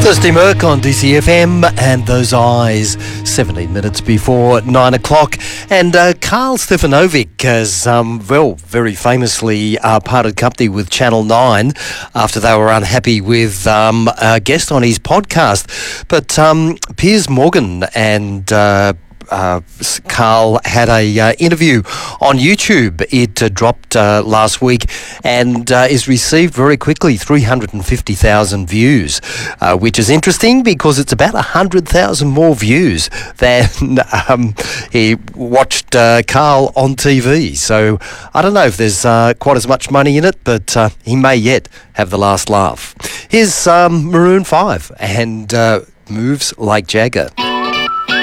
Dusty Merck on DCFM and Those Eyes, 17 minutes before 9 o'clock. And Carl Stefanovic has, very famously parted company with Channel 9 after they were unhappy with a guest on his podcast. But Piers Morgan and Carl had a interview on YouTube. It dropped last week and is received very quickly, 350,000 views, which is interesting because it's about 100,000 more views than he watched Carl on TV. So I don't know if there's quite as much money in it, but he may yet have the last laugh. Here's Maroon 5 and Moves Like Jagger.